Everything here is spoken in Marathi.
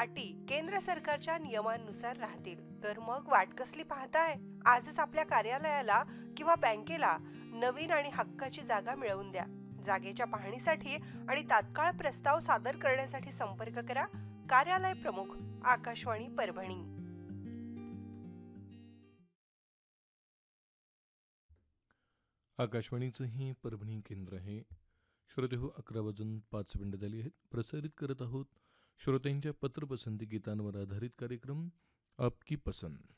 अटी केंद्र सरकारच्या नियमांनुसार राहतील तर मग वाट कसली पाहताय? आजच आपल्या कार्यालयाला किंवा बँकेला नवीन आणि हक्काची जागा मिळवून द्या. जागेच्या पाहणीसाठी आणि तात्काळ प्रस्ताव सादर करण्यासाठी संपर्क करा. कार्यालय प्रमुख, आकाशवाणी परभणी. आकाशवाणीचं ही परभणी केंद्र आहे. श्रोते हो, 11 वाजून 5 मिनिटं झाली आहेत. प्रसारित करत आहोत श्रोत्यांच्या पत्रपसंती गीतांवर आधारित कार्यक्रम आपकी पसंद.